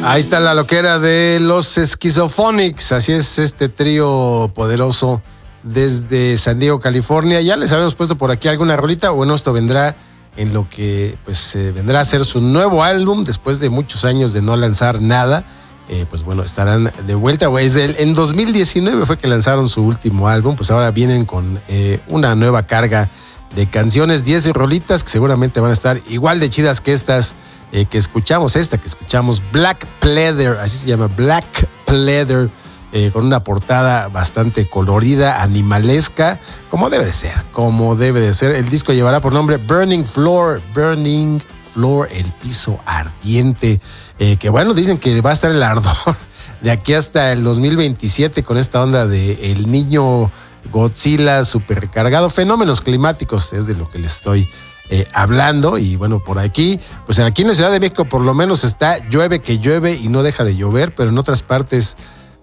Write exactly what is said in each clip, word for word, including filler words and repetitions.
Ahí está la loquera de los Schizophonics. Así es, este trío poderoso desde San Diego, California. Ya les habíamos puesto por aquí alguna rolita. Bueno, esto vendrá en lo que pues eh, vendrá a ser su nuevo álbum después de muchos años de no lanzar nada. Eh, pues bueno, estarán de vuelta. Pues el, en dos mil diecinueve fue que lanzaron su último álbum. Pues ahora vienen con eh, una nueva carga de canciones, diez rolitas que seguramente van a estar igual de chidas que estas eh, que escuchamos, esta que escuchamos, Black Pleather, así se llama, Black Pleather, eh, con una portada bastante colorida, animalesca, como debe de ser, como debe de ser. El disco llevará por nombre Burning Floor, Burning Floor, el piso ardiente, eh, que bueno, dicen que va a estar el ardor de aquí hasta el dos mil veintisiete con esta onda de el niño Godzilla super recargado, fenómenos climáticos es de lo que les estoy eh, hablando. Y bueno, por aquí, pues aquí en la Ciudad de México por lo menos está llueve que llueve y no deja de llover, pero en otras partes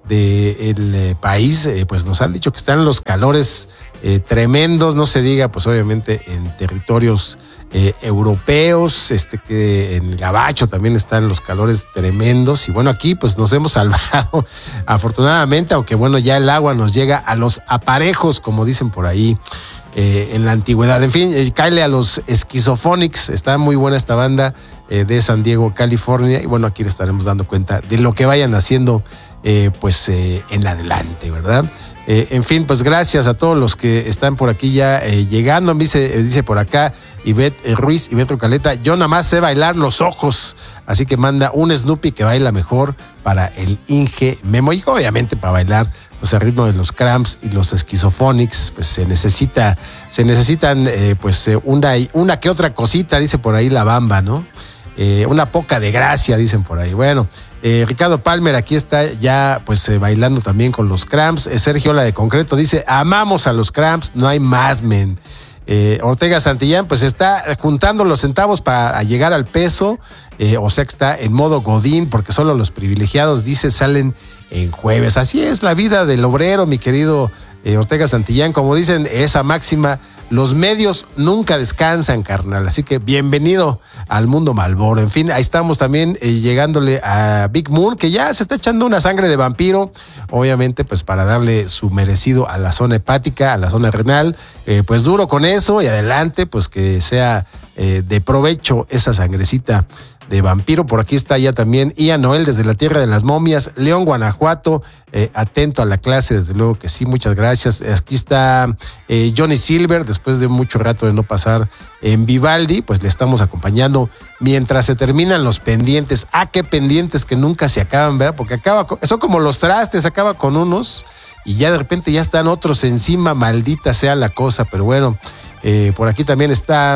del eh, país eh, pues nos han dicho que están los calores eh, tremendos, no se diga pues obviamente en territorios eh, europeos, este que en el Gabacho también están los calores tremendos. Y bueno, aquí pues nos hemos salvado afortunadamente, aunque bueno, ya el agua nos llega a los aparejos, como dicen por ahí eh, en la antigüedad. En fin, eh, cáele a los Schizophonics, está muy buena esta banda eh, de San Diego, California. Y bueno, aquí le estaremos dando cuenta de lo que vayan haciendo eh, pues eh, en adelante, ¿verdad? Eh, en fin, pues gracias a todos los que están por aquí ya eh, llegando. Dice, dice por acá Ivette eh, Ruiz, Ivette Caleta, yo nada más sé bailar los ojos, así que manda un Snoopy que baila mejor para el Inge Memo. Y obviamente para bailar pues al ritmo de los Cramps y los Schizophonics, pues se necesita, se necesitan eh, pues eh, una, una que otra cosita, dice por ahí la Bamba, ¿no? Eh, una poca de gracia, dicen por ahí. Bueno, eh, Ricardo Palmer aquí está ya pues eh, bailando también con los Cramps. Eh, Sergio La de Concreto dice, amamos a los Cramps, no hay más, men. Eh, Ortega Santillán pues está juntando los centavos para llegar al peso, eh, o sea que está en modo Godín, porque solo los privilegiados, dice, salen en jueves. Así es la vida del obrero, mi querido eh, Ortega Santillán. Como dicen esa máxima, los medios nunca descansan, carnal. Así que bienvenido al mundo Malboro. En fin, ahí estamos también eh, llegándole a Big Moon, que ya se está echando una sangre de vampiro, obviamente pues para darle su merecido a la zona hepática, a la zona renal. Eh, pues duro con eso y adelante, pues que sea eh, de provecho esa sangrecita de vampiro. Por aquí está ya también Ian Noel desde la Tierra de las Momias, León, Guanajuato, eh, atento a la clase, desde luego que sí, muchas gracias. Aquí está eh, Johnny Silver, después de mucho rato de no pasar en Vivaldi, pues le estamos acompañando mientras se terminan los pendientes. Ah, qué pendientes que nunca se acaban, ¿verdad? Porque acaba, con, son como los trastes, acaba con unos y ya de repente ya están otros encima, maldita sea la cosa. Pero bueno, eh, por aquí también está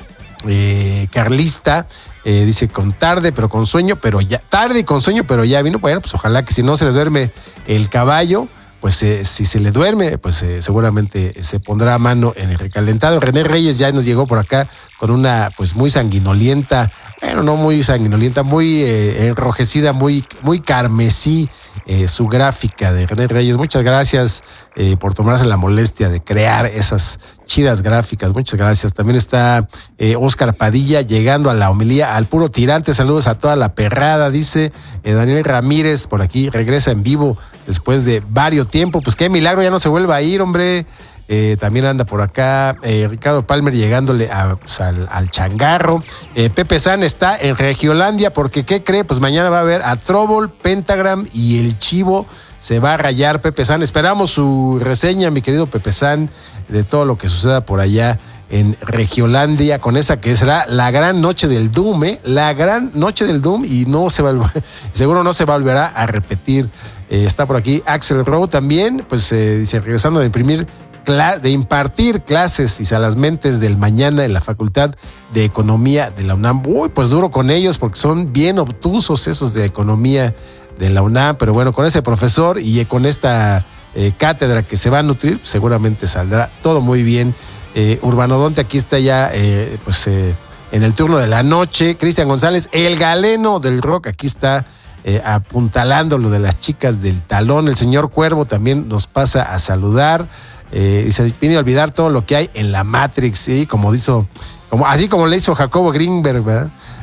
eh, Carlista. Eh, dice con tarde pero con sueño, pero ya, tarde y con sueño, pero ya vino. Bueno, pues ojalá que si no se le duerme el caballo, pues eh, si se le duerme, pues eh, seguramente se pondrá a mano en el recalentado. René Reyes ya nos llegó por acá con una pues muy sanguinolienta, bueno, no muy sanguinolienta, muy eh, enrojecida, muy, muy carmesí, eh, su gráfica de René Reyes. Muchas gracias eh, por tomarse la molestia de crear esas chidas gráficas. Muchas gracias. También está eh, Oscar Padilla llegando a la homilía al puro tirante. Saludos a toda la perrada, dice eh, Daniel Ramírez por aquí, regresa en vivo después de varios tiempo. Pues qué milagro, ya no se vuelva a ir, hombre. Eh, también anda por acá eh, Ricardo Palmer llegándole a, pues, al, al changarro. Eh, Pepe San está en Regiolandia porque ¿qué cree? Pues mañana va a haber a Trouble, Pentagram y el Chivo. Se va a rayar Pepe San. Esperamos su reseña, mi querido Pepe San, de todo lo que suceda por allá en Regiolandia, con esa que será la gran noche del Doom, ¿eh? La gran noche del Doom, y no se va, seguro no se volverá a repetir. Eh, está por aquí Axel Rowe también, pues eh, dice, regresando de imprimir de impartir clases y salasmentes del mañana en la Facultad de Economía de la UNAM. Uy, pues duro con ellos porque son bien obtusos esos de Economía de la UNAM, pero bueno, con ese profesor y con esta eh, cátedra que se va a nutrir, seguramente saldrá todo muy bien. Eh, Urbanodonte, aquí está ya eh, pues eh, en el turno de la noche. Cristian González, el galeno del rock, aquí está eh, apuntalando lo de las chicas del talón. El señor Cuervo también nos pasa a saludar. Eh, y se viene a olvidar todo lo que hay en la Matrix, ¿sí? Como hizo, como, así como le hizo Jacobo Greenberg, ¿verdad?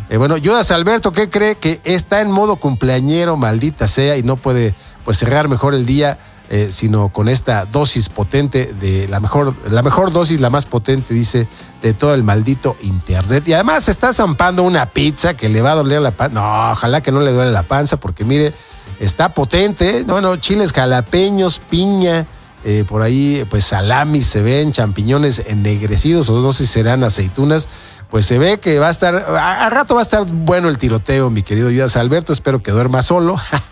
Eh, bueno, Judas Alberto, ¿qué cree? Que está en modo cumpleañero, maldita sea, y no puede pues cerrar mejor el día, eh, sino con esta dosis potente de la mejor, la mejor dosis, la más potente, dice, de todo el maldito internet. Y además está zampando una pizza que le va a doler la panza. No, ojalá que no le duele la panza, porque mire, está potente, ¿eh? Bueno, chiles jalapeños, piña, eh, por ahí pues salami se ven, champiñones ennegrecidos, o no sé si serán aceitunas. Pues se ve que va a estar, a, a rato va a estar bueno el tiroteo, mi querido Judas Alberto, espero que duerma solo.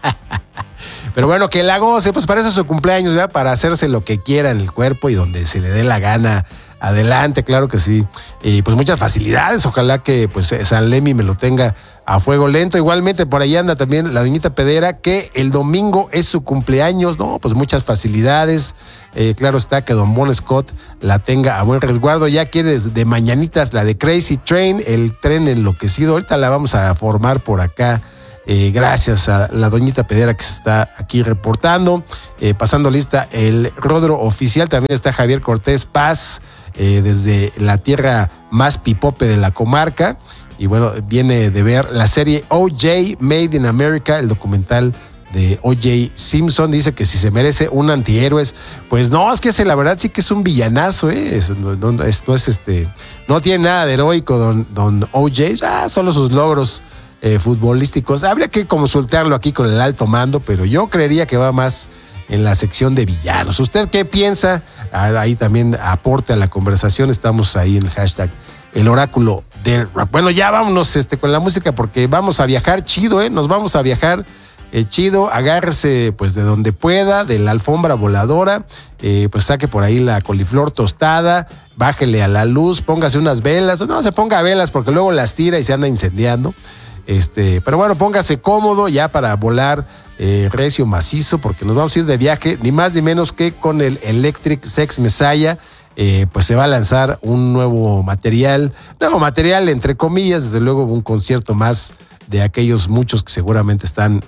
Pero bueno, que la goce, pues para eso es su cumpleaños, ¿verdad? Para hacerse lo que quiera en el cuerpo y donde se le dé la gana. Adelante, claro que sí. Y pues muchas facilidades, ojalá que pues San Lemi me lo tenga a fuego lento. Igualmente por ahí anda también la doñita Pedera, que el domingo es su cumpleaños, ¿no? Pues muchas facilidades. Eh, claro está que don Bon Scott la tenga a buen resguardo. Ya quiere de mañanitas la de Crazy Train, el tren enloquecido. Ahorita la vamos a formar por acá. Eh, gracias a la doñita Pedera que se está aquí reportando. Eh, pasando lista el Rodro oficial, también está Javier Cortés Paz, eh, desde la tierra más pipope de la comarca. Y bueno, viene de ver la serie O J Made in America, el documental de O J Simpson. Dice que si se merece un antihéroe, pues no, es que ese, la verdad sí que es un villanazo, ¿eh? Es, no, no, es, no es este, no tiene nada de heroico don, don O J, ah, solo sus logros Eh, futbolísticos. Habría que consultarlo aquí con el alto mando, pero yo creería que va más en la sección de villanos. ¿Usted qué piensa? Ahí también aporte a la conversación. Estamos ahí en el hashtag el oráculo del rock. Bueno, ya vámonos este, con la música, porque vamos a viajar chido, ¿eh? Nos vamos a viajar eh, chido. Agárrese pues de donde pueda, de la alfombra voladora, eh, pues saque por ahí la coliflor tostada, bájele a la luz, póngase unas velas. No se ponga velas porque luego las tira y se anda incendiando. Este, pero bueno, póngase cómodo ya para volar eh, recio, macizo, porque nos vamos a ir de viaje, ni más ni menos que con el Electric Sex Messiah. Eh, pues se va a lanzar un nuevo material, nuevo material entre comillas, desde luego un concierto más de aquellos muchos que seguramente están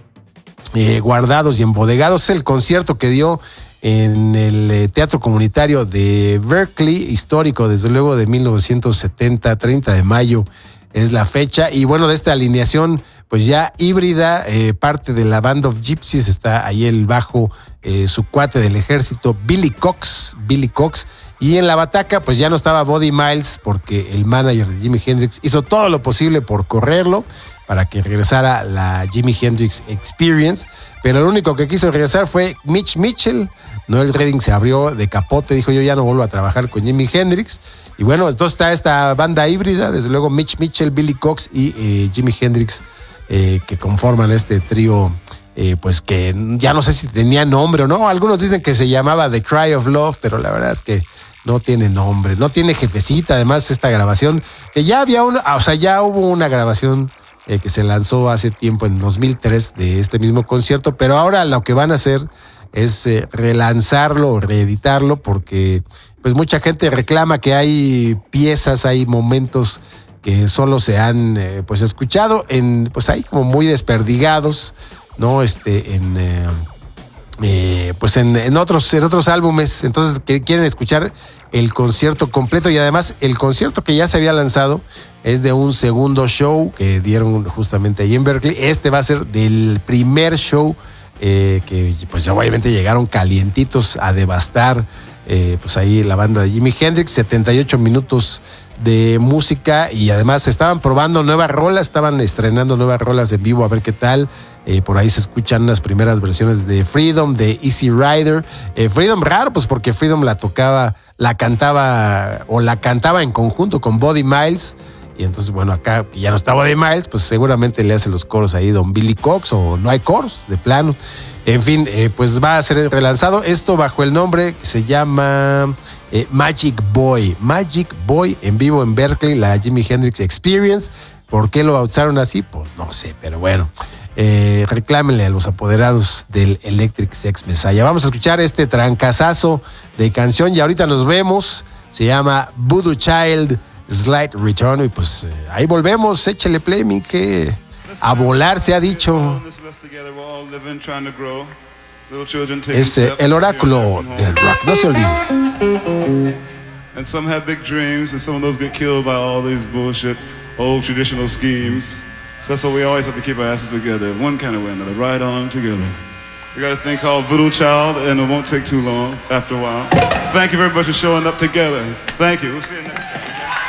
eh, guardados y embodegados. Es el concierto que dio en el eh, Teatro Comunitario de Berkeley, histórico desde luego de mil novecientos setenta, treinta de mayo. Es la fecha, y bueno, de esta alineación pues ya híbrida, eh, parte de la Band of Gypsies, está ahí el bajo, eh, su cuate del ejército, Billy Cox, Billy Cox, y en la bataca pues ya no estaba Buddy Miles, porque el manager de Jimi Hendrix hizo todo lo posible por correrlo, para que regresara la Jimi Hendrix Experience, pero el único que quiso regresar fue Mitch Mitchell. Noel Redding se abrió de capote, dijo yo ya no vuelvo a trabajar con Jimi Hendrix. Y bueno, entonces está esta banda híbrida, desde luego Mitch Mitchell, Billy Cox y eh, Jimi Hendrix, eh, que conforman este trío, eh, pues que ya no sé si tenía nombre o no. Algunos dicen que se llamaba The Cry of Love, pero la verdad es que no tiene nombre, no tiene jefecita. Además, esta grabación, que ya había una, o sea, ya hubo una grabación eh, que se lanzó hace tiempo, en dos mil tres, de este mismo concierto, pero ahora lo que van a hacer es eh, relanzarlo, reeditarlo, porque pues mucha gente reclama que hay piezas, hay momentos que solo se han eh, pues escuchado en, pues ahí como muy desperdigados, ¿no? Este, en eh, eh, pues en, en otros, en otros álbumes. Entonces que quieren escuchar el concierto completo, y además el concierto que ya se había lanzado es de un segundo show que dieron justamente ahí en Berkeley. Este va a ser del primer show, eh, que pues obviamente llegaron calientitos a devastar. Eh, pues ahí la banda de Jimi Hendrix, setenta y ocho minutos de música, y además estaban probando nuevas rolas, estaban estrenando nuevas rolas en vivo, a ver qué tal. Eh, por ahí se escuchan unas primeras versiones de Freedom, de Easy Rider. Eh, Freedom raro, pues porque Freedom la tocaba, la cantaba o la cantaba en conjunto con Buddy Miles. Y entonces, bueno, acá ya no está Buddy Miles, pues seguramente le hace los coros ahí don Billy Cox, o no hay coros de plano. En fin, eh, pues va a ser relanzado esto bajo el nombre que se llama eh, Magic Boy. Magic Boy en vivo en Berkeley, la Jimi Hendrix Experience. ¿Por qué lo bautizaron así? Pues no sé, pero bueno. Eh, reclámenle a los apoderados del Electric Sex Messiah. Vamos a escuchar este trancazazo de canción y ahorita nos vemos. Se llama Voodoo Child Slight Return, y pues eh, ahí volvemos. Échele play, mi, que a volar se ha dicho. Es eh, el oráculo del rock, no se olvide. And some have big dreams, and some of those get killed by all these bullshit old traditional schemes. So that's why we always have to keep our asses together, one kind of way or another, right on together. We got a thing called Voodoo Child, and it won't take too long after a while. Thank you very much for showing up together. Thank you. We'll see you next time.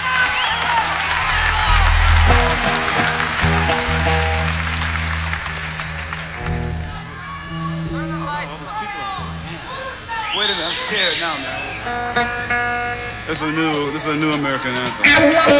Wait a minute, I'm scared now, man. This is a new, this is a new American anthem.